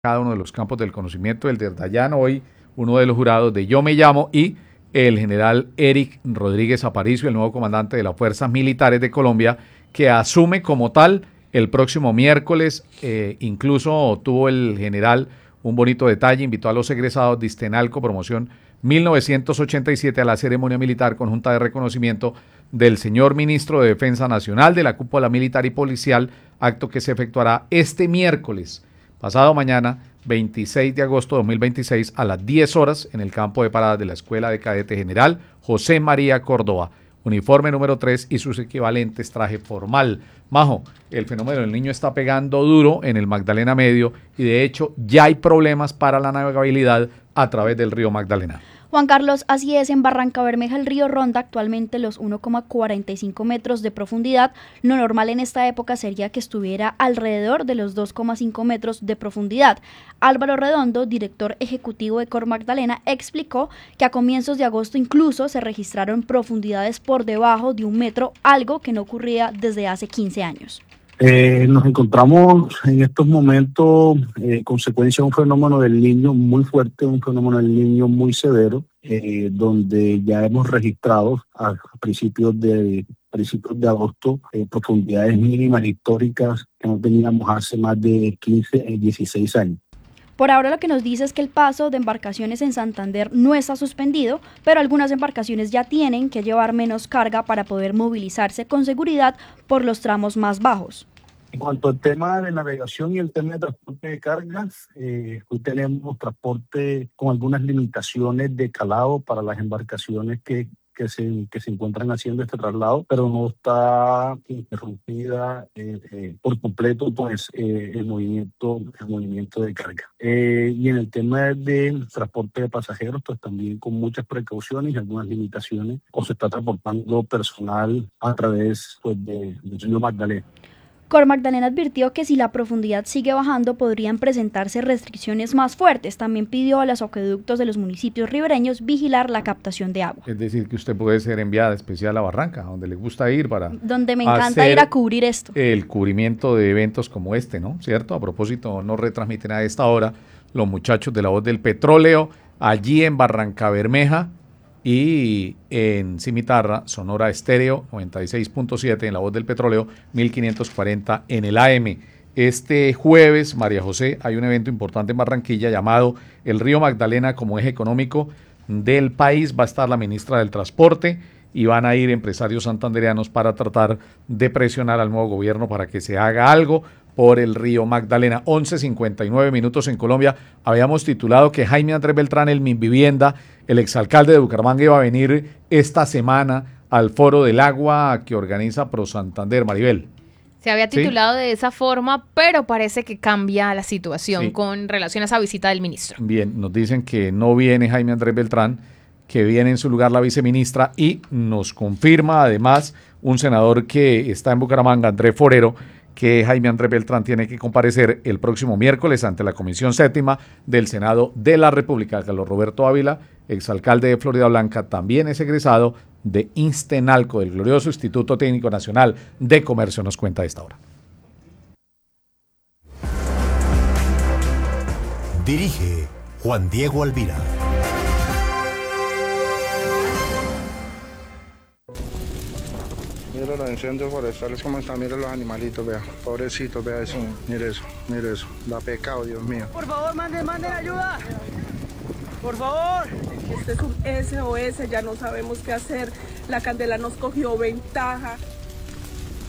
cada uno de los campos del conocimiento, el de Dayan, hoy uno de los jurados de Yo Me Llamo, y el general Eric Rodríguez Aparicio, el nuevo comandante de las Fuerzas Militares de Colombia, que asume como tal el próximo miércoles. Incluso tuvo el general un bonito detalle, invitó a los egresados de Istenalco Promoción 1987 a la ceremonia militar conjunta de reconocimiento del señor ministro de Defensa Nacional, de la cúpula militar y policial, acto que se efectuará este miércoles, pasado mañana, 26 de agosto de 2026, a las 10 horas, en el campo de paradas de la Escuela de Cadete General José María Córdoba. Uniforme número 3 y sus equivalentes, traje formal. Majo, el fenómeno del niño está pegando duro en el Magdalena Medio y de hecho ya hay problemas para la navegabilidad a través del río Magdalena. Juan Carlos, así es, en Barrancabermeja el río ronda actualmente los 1,45 metros de profundidad. Lo normal en esta época sería que estuviera alrededor de los 2,5 metros de profundidad. Álvaro Redondo, director ejecutivo de Cor Magdalena, explicó que a comienzos de agosto incluso se registraron profundidades por debajo de 1 metro, algo que no ocurría desde hace 15 años. Nos encontramos en estos momentos consecuencia de un fenómeno del Niño muy fuerte, un fenómeno del Niño muy severo, donde ya hemos registrado a principios de agosto profundidades mínimas históricas que no teníamos hace más de 15, 16 años. Por ahora lo que nos dice es que el paso de embarcaciones en Santander no está suspendido, pero algunas embarcaciones ya tienen que llevar menos carga para poder movilizarse con seguridad por los tramos más bajos. En cuanto al tema de navegación y el tema de transporte de cargas, hoy tenemos transporte con algunas limitaciones de calado para las embarcaciones que se encuentran haciendo este traslado, pero no está interrumpida por completo pues el movimiento de carga. Y en el tema de transporte de pasajeros, pues también con muchas precauciones y algunas limitaciones, o se está transportando personal a través pues, del río Magdalena. Cor Magdalena advirtió que si la profundidad sigue bajando podrían presentarse restricciones más fuertes. También pidió a los acueductos de los municipios ribereños vigilar la captación de agua. Es decir, que usted puede ser enviada especial a Barranca, donde le gusta ir para donde me encanta ir a cubrir esto. El cubrimiento de eventos como este, ¿no? ¿Cierto? A propósito, no retransmiten a esta hora los muchachos de La Voz del Petróleo, allí en Barrancabermeja, y en Cimitarra, Sonora Estéreo 96.7, en La Voz del Petróleo 1540 en el AM. Este jueves, María José, hay un evento importante en Barranquilla llamado El Río Magdalena como eje económico del país. Va a estar la ministra del Transporte y van a ir empresarios santandereanos para tratar de presionar al nuevo gobierno para que se haga algo por el río Magdalena. 11:59 minutos en Colombia. Habíamos titulado que Jaime Andrés Beltrán, el Minvivienda, el exalcalde de Bucaramanga, iba a venir esta semana al Foro del Agua que organiza Pro Santander. Maribel. Se había titulado de esa forma, pero parece que cambia la situación con relación a esa visita del ministro. Bien, nos dicen que no viene Jaime Andrés Beltrán, que viene en su lugar la viceministra, y nos confirma además un senador que está en Bucaramanga, Andrés Forero, que Jaime Andrés Beltrán tiene que comparecer el próximo miércoles ante la Comisión Séptima del Senado de la República. Carlos Roberto Ávila, exalcalde de Florida Blanca, también es egresado de Istenalco, del glorioso Instituto Técnico Nacional de Comercio, nos cuenta a esta hora. Dirige Juan Diego Alvira. Mira los incendios forestales como están, mira los animalitos, vea, pobrecitos, vea eso, mire eso, da pecado, Dios mío. Por favor, manden ayuda, por favor. Este es un SOS, ya no sabemos qué hacer, la candela nos cogió ventaja.